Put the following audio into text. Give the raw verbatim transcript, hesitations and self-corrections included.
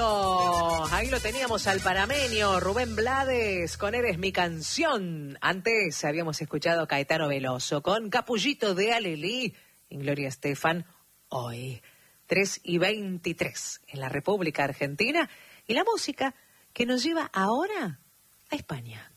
Hermoso. Ahí lo teníamos al panameño Rubén Blades con Eres mi canción. Antes habíamos escuchado a Caetano Veloso con Capullito de Alelí y Gloria Estefan. Hoy, tres y veintitrés en la República Argentina. Y la música que nos lleva ahora a España.